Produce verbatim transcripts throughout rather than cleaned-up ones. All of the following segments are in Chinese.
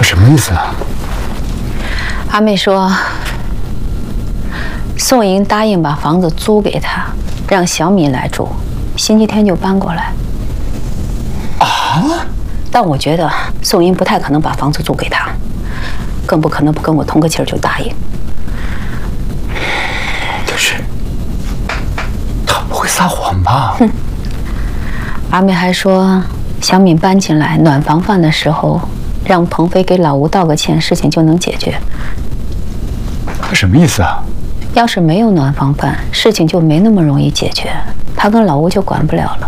他什么意思啊？ 阿妹说，宋莹答应把房子租给他，让小敏来住，星期天就搬过来。 啊？ 但我觉得宋莹不太可能把房子租给他，更不可能不跟我通个气儿就答应。 可是，他不会撒谎吧？ 哼。阿妹还说，小敏搬进来暖房饭的时候，让鹏飞给老吴道个歉，事情就能解决。 他什么意思啊？ 要是没有暖房饭，事情就没那么容易解决，他跟老吴就管不了了。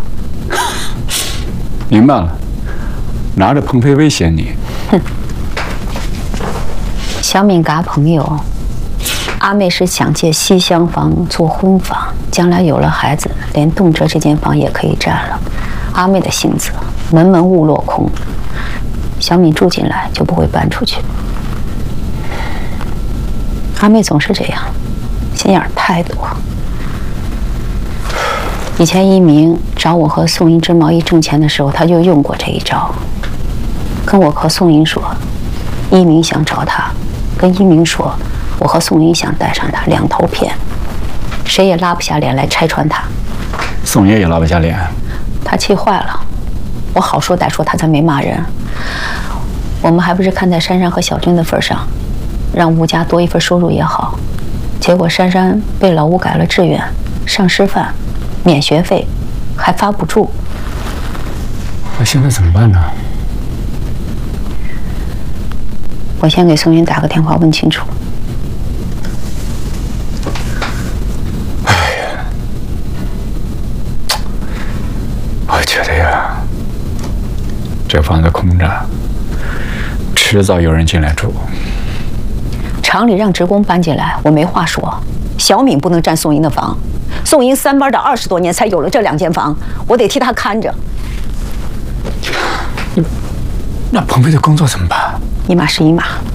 明白了，拿着鹏飞威胁你。 哼。小敏嘎朋友，阿妹是想借西厢房做婚房，将来有了孩子，连动辄这间房也可以占了。阿妹的性子，门门误落空，小敏住进来就不会搬出去。阿妹总是这样，心眼太多。以前一鸣找我和宋英织贸易挣钱的时候，他就用过这一招，跟我和宋英说，一鸣想找他，跟一鸣说，我和宋英想带上他，两头骗，谁也拉不下脸来拆穿他。 宋爷也拉不下脸， 他气坏了，我好说歹说他才没骂人。我们还不是看在珊珊和小军的份上，让吴家多一份收入也好。结果珊珊被老吴改了志愿，上师范，免学费，还发补助。 那现在怎么办呢？ 我先给宋云打个电话问清楚。 哎呀，我觉得呀，这房子空着，迟早有人进来住。 厂里让职工搬进来，我没话说。小敏不能占宋英的房，宋英三班的二十多年才有了这两间房，我得替她看着。 那鹏飞的工作怎么办？ 一码是一码。